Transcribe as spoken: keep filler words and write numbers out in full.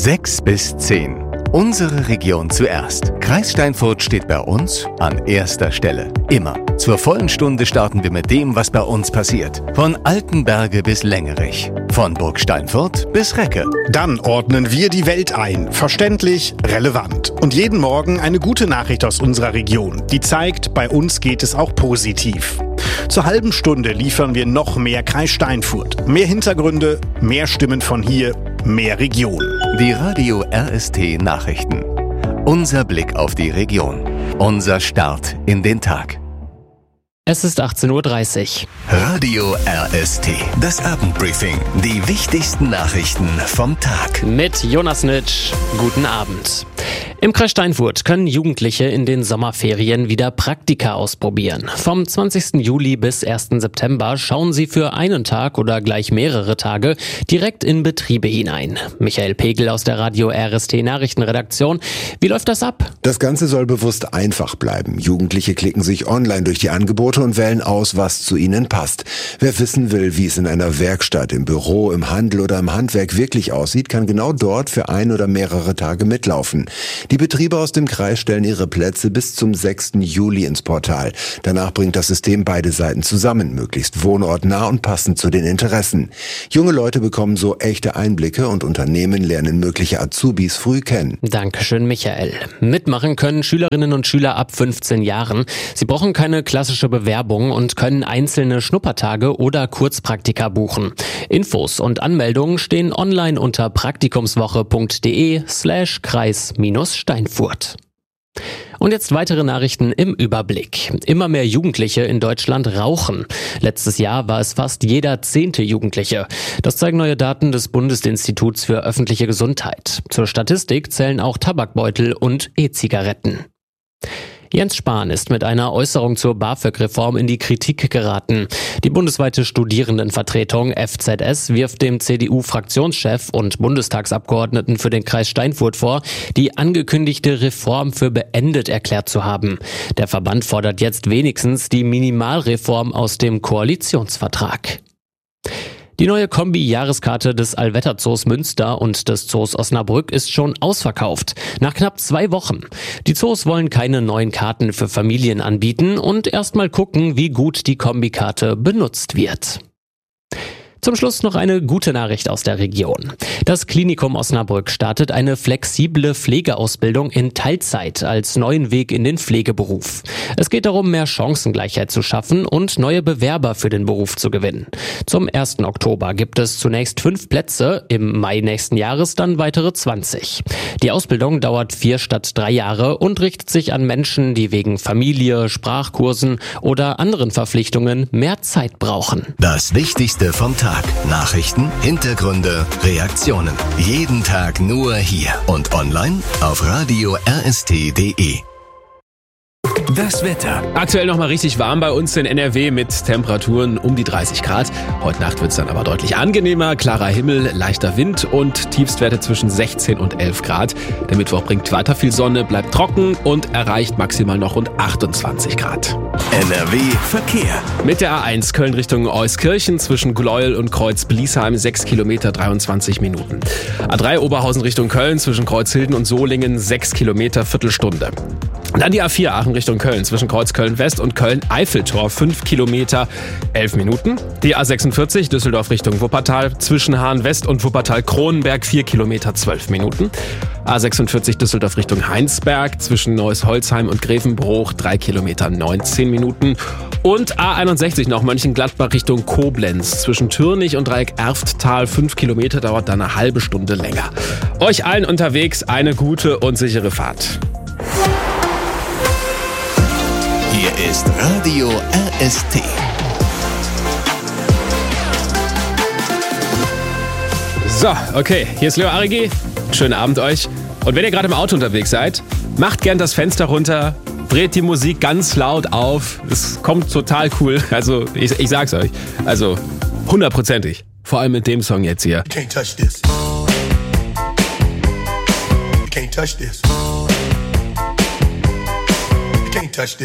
sechs bis zehn. Unsere Region zuerst. Kreis Steinfurt steht bei uns an erster Stelle. Immer. Zur vollen Stunde starten wir mit dem, was bei uns passiert. Von Altenberge bis Längerich. Von Burg Steinfurt bis Recke. Dann ordnen wir die Welt ein. Verständlich, relevant. Und jeden Morgen eine gute Nachricht aus unserer Region, die zeigt, bei uns geht es auch positiv. Zur halben Stunde liefern wir noch mehr Kreis Steinfurt. Mehr Hintergründe, mehr Stimmen von hier, mehr Region. Die Radio R S T Nachrichten. Unser Blick auf die Region. Unser Start in den Tag. Es ist achtzehn Uhr dreißig. Radio R S T. Das Abendbriefing. Die wichtigsten Nachrichten vom Tag. Mit Jonas Nitsch. Guten Abend. Im Kreis Steinfurt können Jugendliche in den Sommerferien wieder Praktika ausprobieren. Vom zwanzigsten Juli bis ersten September schauen sie für einen Tag oder gleich mehrere Tage direkt in Betriebe hinein. Michael Pegel aus der Radio R S T Nachrichtenredaktion. Wie läuft das ab? Das Ganze soll bewusst einfach bleiben. Jugendliche klicken sich online durch die Angebote und wählen aus, was zu ihnen passt. Wer wissen will, wie es in einer Werkstatt, im Büro, im Handel oder im Handwerk wirklich aussieht, kann genau dort für ein oder mehrere Tage mitlaufen. Die Betriebe aus dem Kreis stellen ihre Plätze bis zum sechsten Juli ins Portal. Danach bringt das System beide Seiten zusammen, möglichst wohnortnah und passend zu den Interessen. Junge Leute bekommen so echte Einblicke und Unternehmen lernen mögliche Azubis früh kennen. Dankeschön, Michael. Mitmachen können Schülerinnen und Schüler ab fünfzehn Jahren. Sie brauchen keine klassische Bewerbung und können einzelne Schnuppertage oder Kurzpraktika buchen. Infos und Anmeldungen stehen online unter praktikumswoche.de slash Kreis minus Steinfurt. Und jetzt weitere Nachrichten im Überblick. Immer mehr Jugendliche in Deutschland rauchen. Letztes Jahr war es fast jeder zehnte Jugendliche. Das zeigen neue Daten des Bundesinstituts für öffentliche Gesundheit. Zur Statistik zählen auch Tabakbeutel und E-Zigaretten. Jens Spahn ist mit einer Äußerung zur BAföG-Reform in die Kritik geraten. Die bundesweite Studierendenvertretung F Z S wirft dem C D U-Fraktionschef und Bundestagsabgeordneten für den Kreis Steinfurt vor, die angekündigte Reform für beendet erklärt zu haben. Der Verband fordert jetzt wenigstens die Minimalreform aus dem Koalitionsvertrag. Die neue Kombi-Jahreskarte des Allwetterzoos Münster und des Zoos Osnabrück ist schon ausverkauft. Nach knapp zwei Wochen. Die Zoos wollen keine neuen Karten für Familien anbieten und erstmal gucken, wie gut die Kombikarte benutzt wird. Zum Schluss noch eine gute Nachricht aus der Region. Das Klinikum Osnabrück startet eine flexible Pflegeausbildung in Teilzeit als neuen Weg in den Pflegeberuf. Es geht darum, mehr Chancengleichheit zu schaffen und neue Bewerber für den Beruf zu gewinnen. Zum ersten Oktober gibt es zunächst fünf Plätze, im Mai nächsten Jahres dann weitere zwanzig. Die Ausbildung dauert vier statt drei Jahre und richtet sich an Menschen, die wegen Familie, Sprachkursen oder anderen Verpflichtungen mehr Zeit brauchen. Das Wichtigste vom Tag. Nachrichten, Hintergründe, Reaktionen. Jeden Tag nur hier und online auf radio r s t punkt d e. Das Wetter. Aktuell noch mal richtig warm bei uns in N R W mit Temperaturen um die dreißig Grad. Heute Nacht wird es dann aber deutlich angenehmer. Klarer Himmel, leichter Wind und Tiefstwerte zwischen sechzehn und elf Grad. Der Mittwoch bringt weiter viel Sonne, bleibt trocken und erreicht maximal noch rund achtundzwanzig Grad. N R W Verkehr. Mit der A eins Köln Richtung Euskirchen zwischen Gleuel und Kreuz-Bliesheim sechs Kilometer dreiundzwanzig Minuten. A drei Oberhausen Richtung Köln zwischen Kreuzhilden und Solingen sechs Kilometer Viertelstunde. Dann die A vier Aachen Richtung Köln zwischen Kreuz Köln-West und Köln-Eiffeltor fünf Kilometer elf Minuten. Die A sechsundvierzig Düsseldorf Richtung Wuppertal zwischen Hahn-West und Wuppertal-Kronenberg vier Kilometer zwölf Minuten. A sechsundvierzig Düsseldorf Richtung Heinsberg zwischen Neuss-Holzheim und Grevenbruch drei Kilometer neunzehn Minuten. Und A einundsechzig noch Mönchengladbach Richtung Koblenz zwischen Türnich und Dreieck Erfttal fünf Kilometer, dauert dann eine halbe Stunde länger. Euch allen unterwegs eine gute und sichere Fahrt. Hier ist Radio R S T. So, okay, hier ist Leo Arigi. Schönen Abend euch. Und wenn ihr gerade im Auto unterwegs seid, macht gern das Fenster runter, dreht die Musik ganz laut auf. Es kommt total cool. Also, ich, ich sag's euch. Also, hundertprozentig. Vor allem mit dem Song jetzt hier. You can't touch this. You can't touch this. You can't touch this.